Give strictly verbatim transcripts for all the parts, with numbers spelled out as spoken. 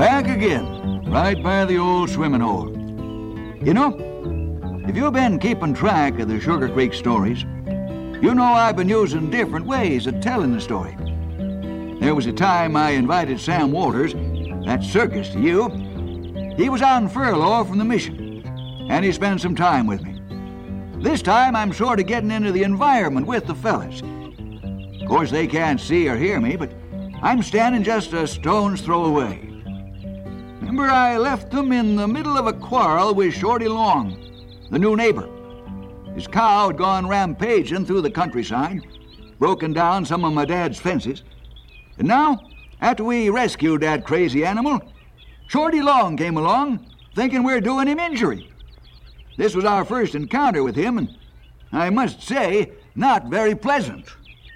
Back again, right by the old swimming hole. You know, if you've been keeping track of the Sugar Creek stories, you know I've been using different ways of telling the story. There was a time I invited Sam Walters, that circus to you. He was on furlough from the mission, and he spent some time with me. This time I'm sort of getting into the environment with the fellas. Of course, they can't see or hear me, but I'm standing just a stone's throw away. Remember, I left them in the middle of a quarrel with Shorty Long, the new neighbor. His cow had gone rampaging through the countryside, broken down some of my dad's fences. And now, after we rescued that crazy animal, Shorty Long came along, thinking we were doing him injury. This was our first encounter with him, and I must say, not very pleasant.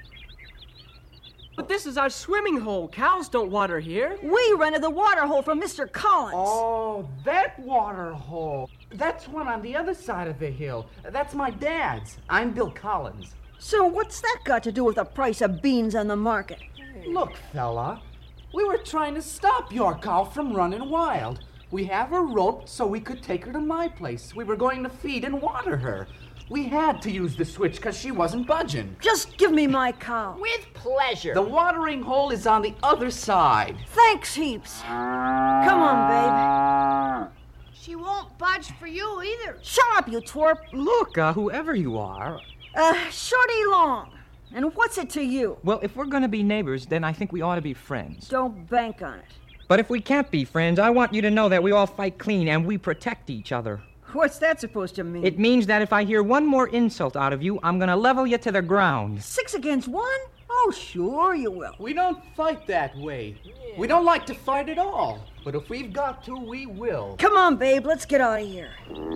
But this is our swimming hole. Cows don't water here. We rented the water hole from Mister Collins. Oh, that water hole. That's one on the other side of the hill. That's my dad's. I'm Bill Collins. So what's that got to do with the price of beans on the market? Look, fella, we were trying to stop your cow from running wild. We have her roped so we could take her to my place. We were going to feed and water her. We had to use the switch because she wasn't budging. Just give me my cow. With pleasure. The watering hole is on the other side. Thanks heaps. Come on, babe. She won't budge for you either. Shut up, you twerp. Look, uh, whoever you are. Uh, Shorty Long. And what's it to you? Well, if we're going to be neighbors, then I think we ought to be friends. Don't bank on it. But if we can't be friends, I want you to know that we all fight clean and we protect each other. What's that supposed to mean? It means that if I hear one more insult out of you, I'm going to level you to the ground. Six against one? Oh, sure you will. We don't fight that way. Yeah. We don't like to fight at all. But if we've got to, we will. Come on, babe. Let's get out of here.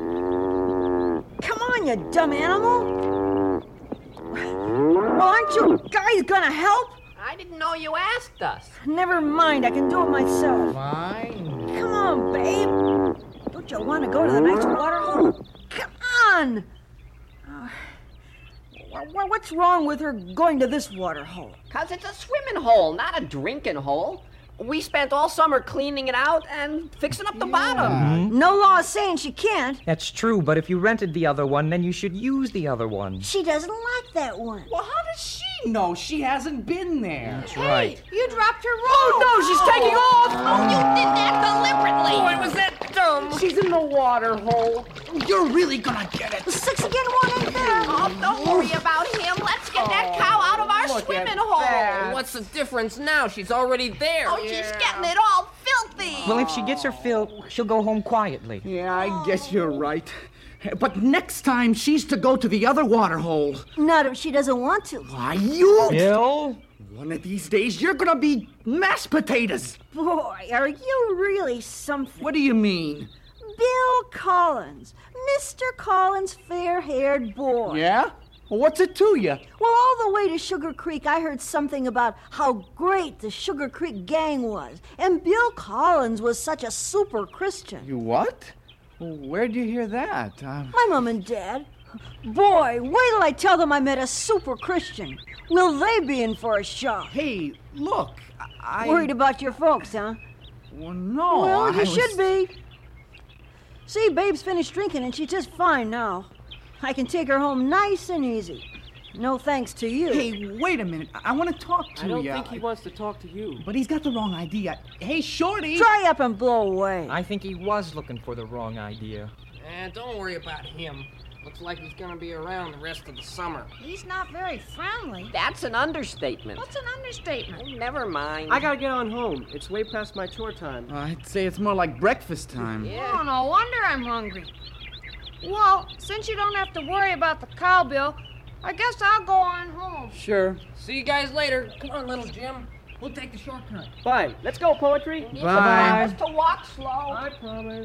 Come on, you dumb animal. Well, aren't you guys going to help? I didn't know you asked us. Never mind. I can do it myself. Fine. Come on, babe. Don't you want to go to the next water hole? Come on! Uh, what's wrong with her going to this water hole? Because it's a swimming hole, not a drinking hole. We spent all summer cleaning it out and fixing up the yeah. bottom. Mm-hmm. No law is saying she can't. That's true, but if you rented the other one, then you should use the other one. She doesn't like that one. Well, how does she know? She hasn't been there. That's hey, right. You dropped her rope. Oh, no, she's taking off. Oh, you did that deliberately. Boy, was that dumb. She's in the water hole. You're really gonna get it. Six again, one ain't there. Oh, don't worry about him. Let's get that cow out of our Look swimming at hole. that. What's the difference now? She's already there. Oh, she's getting it all filthy. Well, if she gets her fill, she'll go home quietly. Yeah, I guess you're right. But next time, she's to go to the other water hole. Not if she doesn't want to. Why, you... Bill? One of these days, you're gonna be mashed potatoes. Boy, are you really something. What do you mean? Bill Collins. Mister Collins' fair-haired boy. Yeah? Well, what's it to you? Well, all the way to Sugar Creek, I heard something about how great the Sugar Creek gang was. And Bill Collins was such a super Christian. You what? Well, where'd you hear that? Uh... My mom and dad. Boy, wait till I tell them I met a super Christian. Will they be in for a shock? Hey, look, I... Worried about your folks, huh? Well, no, Well, I you was... should be. See, Babe's finished drinking and she's just fine now. I can take her home nice and easy. No thanks to you. Hey, wait a minute. I, I want to talk to you. I don't think he wants to talk to you. But he's got the wrong idea. Hey, Shorty! Dry up and blow away. I think he was looking for the wrong idea. Eh, don't worry about him. Looks like he's gonna be around the rest of the summer. He's not very friendly. That's an understatement. What's an understatement? Oh, never mind. I gotta get on home. It's way past my chore time. Uh, I'd say it's more like breakfast time. Yeah. Oh, no wonder I'm hungry. Well, since you don't have to worry about the cow, Bill, I guess I'll go on home. Sure. See you guys later. Come on, little Jim. We'll take the shortcut. Fine. Let's go, Poetry. You Bye. promise to walk slow. I promise.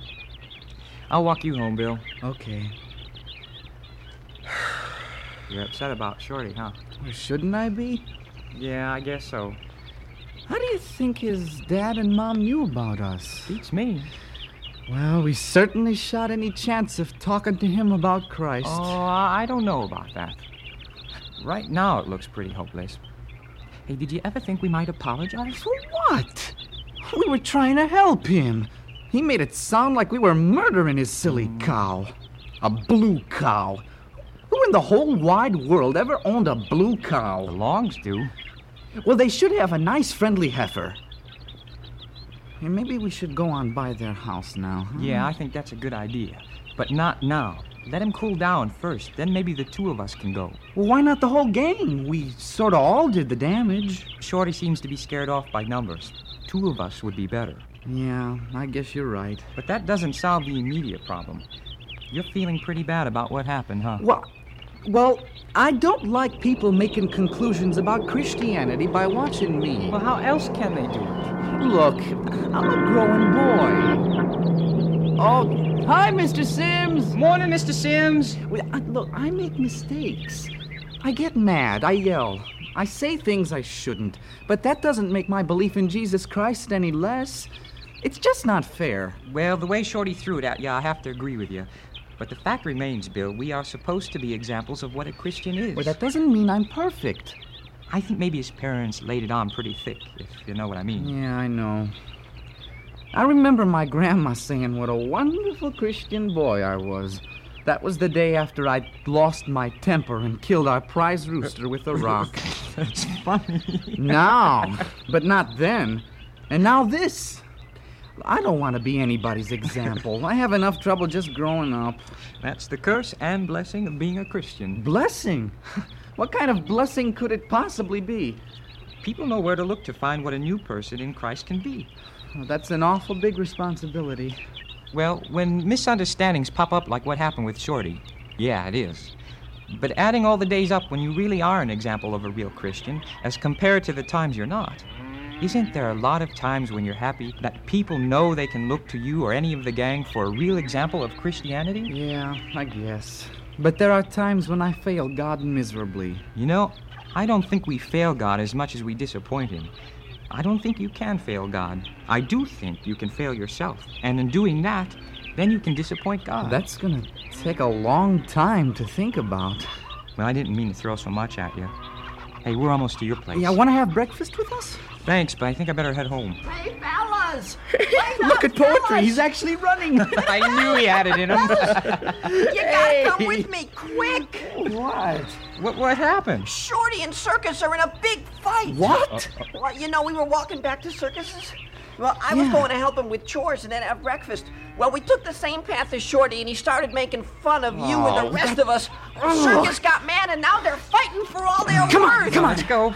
I'll walk you home, Bill. Okay. You're upset about Shorty, huh? Well, shouldn't I be? Yeah, I guess so. How do you think his dad and mom knew about us? Beats me. Well, we certainly shot any chance of talking to him about Christ. Oh, I don't know about that. Right now it looks pretty hopeless. Hey, did you ever think we might apologize? For what? We were trying to help him. He made it sound like we were murdering his silly cow. A blue cow. Who in the whole wide world ever owned a blue cow? The Longs do. Well, they should have a nice, friendly heifer. Hey, maybe we should go on by their house now, huh? Yeah, I think that's a good idea. But not now. Let him cool down first, then maybe the two of us can go. Well, why not the whole gang? We sort of all did the damage. Shorty seems to be scared off by numbers. Two of us would be better. Yeah, I guess you're right. But that doesn't solve the immediate problem. You're feeling pretty bad about what happened, huh? Well, well, I don't like people making conclusions about Christianity by watching me. Well, how else can they do it? Look, I'm a growing boy. Oh, hi, Mister Sims. Morning, Mister Sims. Well, I, look, I make mistakes. I get mad. I yell. I say things I shouldn't. But that doesn't make my belief in Jesus Christ any less. It's just not fair. Well, the way Shorty threw it at you, I have to agree with you. But the fact remains, Bill, we are supposed to be examples of what a Christian is. Well, that doesn't mean I'm perfect. I think maybe his parents laid it on pretty thick, if you know what I mean. Yeah, I know. I remember my grandma saying what a wonderful Christian boy I was. That was the day after I'd lost my temper and killed our prize rooster with a rock. That's funny. Now, but not then. And now this. I don't want to be anybody's example. I have enough trouble just growing up. That's the curse and blessing of being a Christian. Blessing? What kind of blessing could it possibly be? People know where to look to find what a new person in Christ can be. Well, that's an awful big responsibility. Well, when misunderstandings pop up like what happened with Shorty, yeah, it is. But adding all the days up when you really are an example of a real Christian, as compared to the times you're not, isn't there a lot of times when you're happy that people know they can look to you or any of the gang for a real example of Christianity? Yeah, I guess. But there are times when I fail God miserably. You know, I don't think we fail God as much as we disappoint him. I don't think you can fail God. I do think you can fail yourself. And in doing that, then you can disappoint God. That's gonna take a long time to think about. Well, I didn't mean to throw so much at you. Hey, we're almost to your place. Yeah, want to have breakfast with us? Thanks, but I think I better head home. Hey, fellas! Look at Poetry. He's actually running. I knew he had it in him. You gotta come with me, quick! What? What what happened? Shorty and Circus are in a big fight. What? Well, you know, we were walking back to Circus's. Well, I was Yeah. going to help him with chores and then have breakfast. Well, we took the same path as Shorty, and he started making fun of you and Oh, the rest of us. Circus got mad, and now they're fighting for all their Come on, words. come on. Let's go.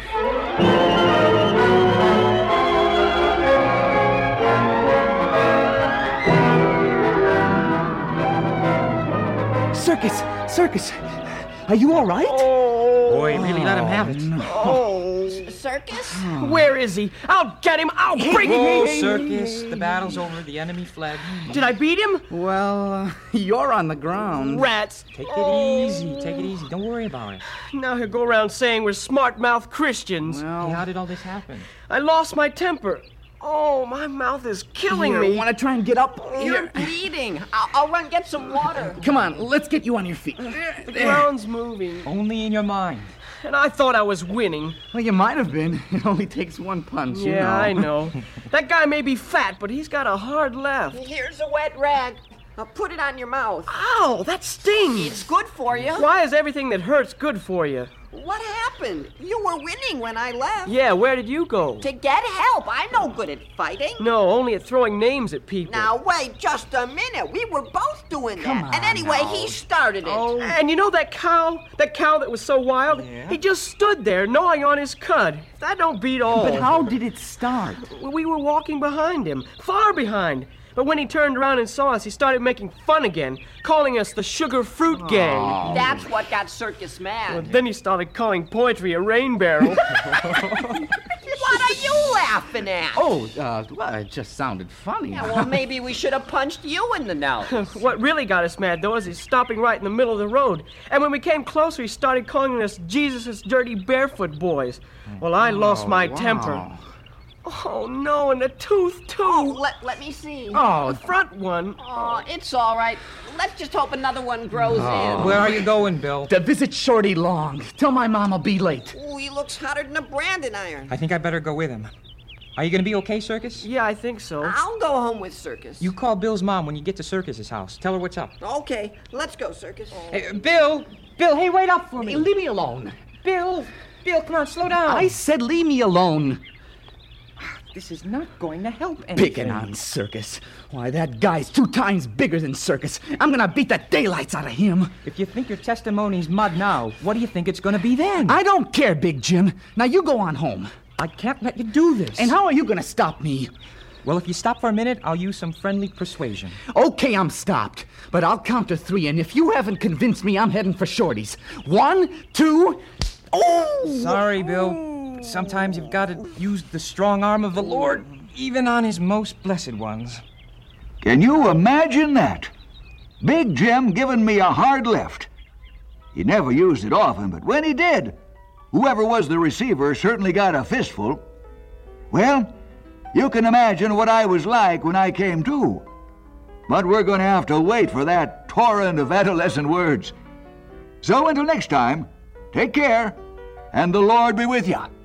Circus, Circus. Are you all right? Boy, really let him have it. Oh, Circus? Where is he? I'll get him. I'll bring Whoa, him. Circus. The battle's over. The enemy fled. Did I beat him? Well, uh, you're on the ground. Rats. Take it easy. Take it easy. Don't worry about it. Now he'll go around saying we're smart-mouthed Christians. Hey, Well, how did all this happen? I lost my temper. Oh, my mouth is killing here, me. want to try and get up? You're Here. bleeding. I'll, I'll run get some water. Come on, let's get you on your feet. The ground's moving. Only in your mind. And I thought I was winning. Well, you might have been. It only takes one punch, you Yeah, know. I know. That guy may be fat, but he's got a hard left. Here's a wet rag. Now put it on your mouth. Ow, that stings. It's good for you. Why is everything that hurts good for you? What happened? You were winning when I left. Yeah, where did you go? To get help. I'm no good at fighting. No, only at throwing names at people. Now, wait just a minute. We were both doing Come that. And on anyway, now. he started it. Oh. And you know that cow? That cow that was so wild? Yeah? He just stood there gnawing on his cud. That don't beat all. But how did it start? We were walking behind him, far behind. But when he turned around and saw us, he started making fun again, calling us the Sugar Fruit Gang. That's what got Circus mad. Then he started calling Poetry a rain barrel. What are you laughing at? Oh, uh, well, it just sounded funny. Yeah, well, maybe we should have punched you in the nose. What really got us mad, though, is he's stopping right in the middle of the road. And when we came closer, he started calling us Jesus' dirty barefoot boys. Well, I lost my wow. temper. Oh, no, and the tooth, too. Oh, let, let me see. Oh, The front one. Oh, it's all right. Let's just hope another one grows in. Where are you going, Bill? to visit Shorty Long. Tell my mom I'll be late. Ooh, he looks hotter than a branding iron. I think I better go with him. Are you going to be okay, Circus? Yeah, I think so. I'll go home with Circus. You call Bill's mom when you get to Circus's house. Tell her what's up. Okay, let's go, Circus. Hey, Bill! Bill, hey, wait up for me. Leave me alone. Bill! Bill, come on, slow down. I said leave me alone. This is not going to help anything. Picking on Circus. Why, that guy's two times bigger than Circus. I'm gonna beat the daylights out of him. If you think your testimony's mud now, what do you think it's going to be then? I don't care, Big Jim. Now you go on home. I can't let you do this. And how are you gonna stop me? Well, if you stop for a minute, I'll use some friendly persuasion. Okay, I'm stopped. But I'll count to three, and if you haven't convinced me, I'm heading for Shorty's. One, two... Oh! Sorry, Bill. But sometimes you've got to use the strong arm of the Lord, even on his most blessed ones. Can you imagine that? Big Jim giving me a hard lift. He never used it often, but when he did, whoever was the receiver certainly got a fistful. Well, you can imagine what I was like when I came to. But we're going to have to wait for that torrent of adolescent words. So until next time, take care, and the Lord be with you.